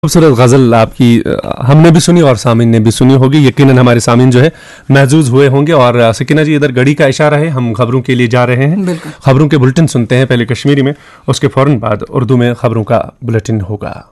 खूबसूरत गज़ल आपकी हमने भी सुनी और सामीन ने भी सुनी होगी। यकीनन हमारे सामीन जो है महजूज हुए होंगे। और सकीना जी, इधर घड़ी का इशारा है, हम खबरों के लिए जा रहे हैं। खबरों के बुलेटिन सुनते हैं पहले कश्मीरी में, उसके फौरन बाद उर्दू में खबरों का बुलेटिन होगा।